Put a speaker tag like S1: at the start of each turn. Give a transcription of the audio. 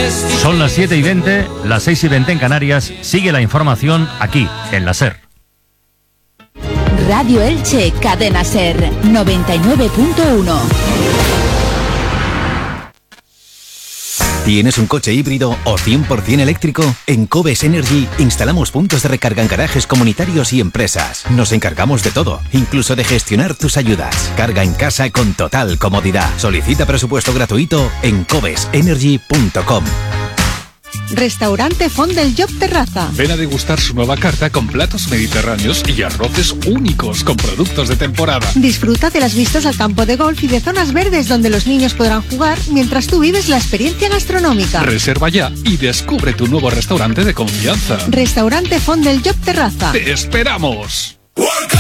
S1: Son las 7:20, las 6:20 en Canarias. Sigue la información aquí, en la SER.
S2: Radio Elche, Cadena SER, 99.1.
S3: ¿Tienes un coche híbrido o 100% eléctrico? En Cobes Energy instalamos puntos de recarga en garajes comunitarios y empresas. Nos encargamos de todo, incluso de gestionar tus ayudas. Carga en casa con total comodidad. Solicita presupuesto gratuito en cobesenergy.com.
S4: Restaurante Font del Job Terraza.
S5: Ven a degustar su nueva carta con platos mediterráneos y arroces únicos con productos de temporada.
S4: Disfruta de las vistas al campo de golf y de zonas verdes donde los niños podrán jugar mientras tú vives la experiencia gastronómica.
S5: Reserva ya y descubre tu nuevo restaurante de confianza.
S4: Restaurante Font del Job Terraza.
S5: ¡Te esperamos!